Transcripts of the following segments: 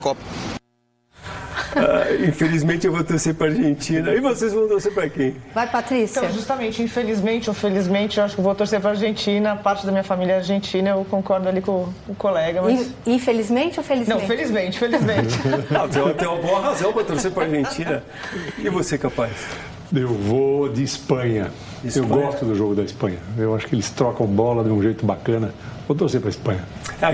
Copa. Infelizmente eu vou torcer para a Argentina. E vocês vão torcer para quem? Vai, Patrícia. Então, justamente, infelizmente ou felizmente, eu acho que vou torcer para a Argentina. Parte da minha família é argentina, eu concordo ali com o colega. Mas... Infelizmente ou felizmente? Não, felizmente. Não, tem uma boa razão para torcer para a Argentina. E você, capaz? Eu vou de Espanha. Eu gosto do jogo da Espanha. Eu acho que eles trocam bola de um jeito bacana. Vou torcer para a Espanha. A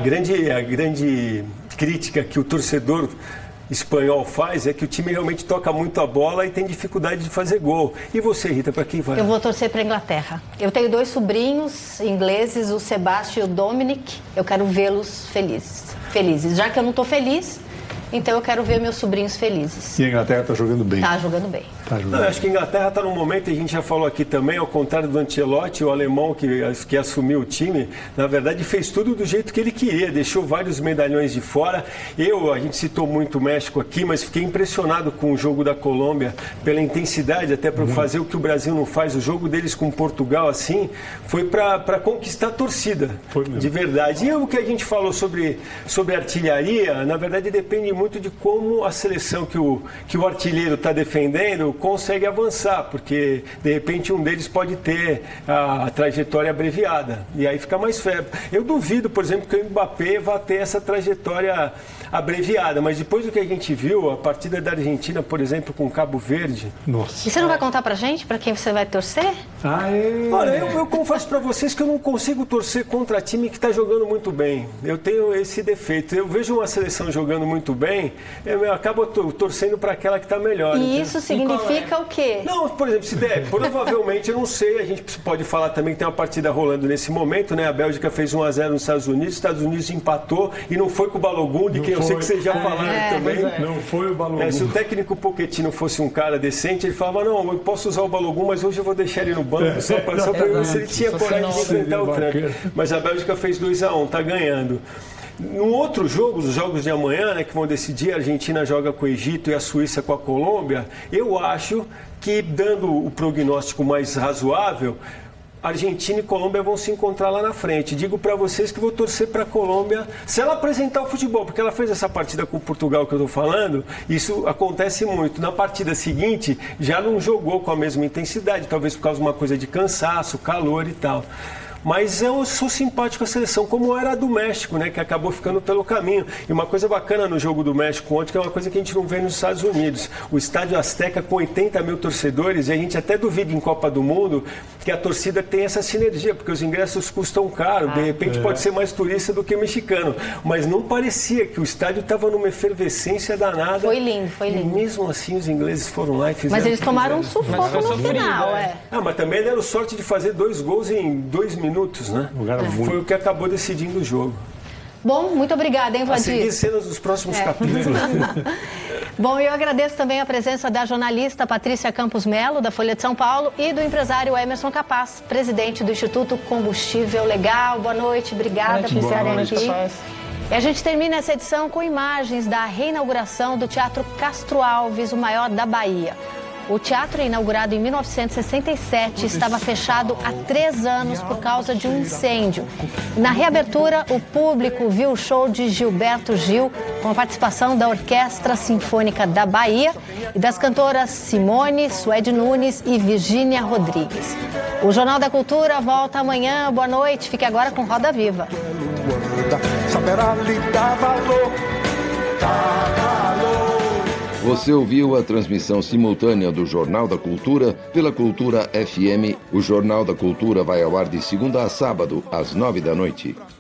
grande crítica que o torcedor espanhol faz é que o time realmente toca muito a bola e tem dificuldade de fazer gol. E você, Rita, para quem vai? Eu vou torcer para a Inglaterra. Eu tenho 2 sobrinhos ingleses, o Sebastião e o Dominic. Eu quero vê-los felizes. Já que eu não estou feliz, então eu quero ver meus sobrinhos felizes. E a Inglaterra está jogando bem. Está jogando bem. Não, eu acho que a Inglaterra está num momento, e a gente já falou aqui também, ao contrário do Ancelotti, o alemão que assumiu o time, na verdade fez tudo do jeito que ele queria, deixou vários medalhões de fora. A gente citou muito o México aqui, mas fiquei impressionado com o jogo da Colômbia, pela intensidade, até para fazer o que o Brasil não faz. O jogo deles com Portugal, assim, foi para conquistar a torcida, de verdade. E o que a gente falou sobre artilharia, na verdade depende muito de como a seleção que o artilheiro está defendendo consegue avançar, porque de repente um deles pode ter a trajetória abreviada e aí fica mais febre. Eu duvido, por exemplo, que o Mbappé vá ter essa trajetória abreviada, mas depois do que a gente viu, a partida da Argentina, por exemplo, com Cabo Verde... Nossa. E você não vai contar pra gente, pra quem você vai torcer? Olha, eu confesso pra vocês que eu não consigo torcer contra time que tá jogando muito bem. Eu tenho esse defeito. Eu vejo uma seleção jogando muito bem, eu acabo torcendo pra aquela que tá melhor. E isso significa o quê? Não, por exemplo, se der, provavelmente, eu não sei, a gente pode falar também que tem uma partida rolando nesse momento, né? A Bélgica fez 1-0 nos Estados Unidos empatou e não foi com o Balogun, de quem eu sei que vocês já falaram também. Não foi o Balogun. Se o técnico Pochettino fosse um cara decente, ele falava, não, eu posso usar o Balogun, mas hoje eu vou deixar ele no banco, só para ver se ele tinha coragem de enfrentar o tranco. Mas a Bélgica fez 2-1, tá ganhando. No outro jogo, os jogos de amanhã, né, que vão decidir, a Argentina joga com o Egito e a Suíça com a Colômbia, eu acho que, dando o prognóstico mais razoável, Argentina e Colômbia vão se encontrar lá na frente. Digo para vocês que vou torcer para a Colômbia, se ela apresentar o futebol, porque ela fez essa partida com Portugal que eu estou falando, isso acontece muito. Na partida seguinte, já não jogou com a mesma intensidade, talvez por causa de uma coisa de cansaço, calor e tal. Mas eu sou simpático à seleção, como era a do México, né, que acabou ficando pelo caminho. E uma coisa bacana no jogo do México ontem, que é uma coisa que a gente não vê nos Estados Unidos. O Estádio Azteca com 80 mil torcedores, e a gente até duvida em Copa do Mundo que a torcida tem essa sinergia, porque os ingressos custam caro, de repente pode ser mais turista do que mexicano. Mas não parecia que o estádio estava numa efervescência danada. Foi lindo, foi lindo. E mesmo assim os ingleses foram lá e fizeram... Mas eles tomaram um sufoco no final, mas também deram sorte de fazer 2 gols em 2 minutos, né? Foi o que acabou decidindo o jogo. Bom, muito obrigada, hein, Vladir? A seguir cenas dos próximos capítulos. Bom, eu agradeço também a presença da jornalista Patrícia Campos Melo, da Folha de São Paulo, e do empresário Emerson Capaz, presidente do Instituto Combustível Legal. Boa noite, obrigada por estarem aqui. E a gente termina essa edição com imagens da reinauguração do Teatro Castro Alves, o maior da Bahia. O teatro, inaugurado em 1967, estava fechado há 3 anos por causa de um incêndio. Na reabertura, o público viu o show de Gilberto Gil, com a participação da Orquestra Sinfônica da Bahia e das cantoras Simone, Suede Nunes e Virgínia Rodrigues. O Jornal da Cultura volta amanhã. Boa noite. Fique agora com Roda Viva. Você ouviu a transmissão simultânea do Jornal da Cultura pela Cultura FM. O Jornal da Cultura vai ao ar de segunda a sábado, às 9 da noite.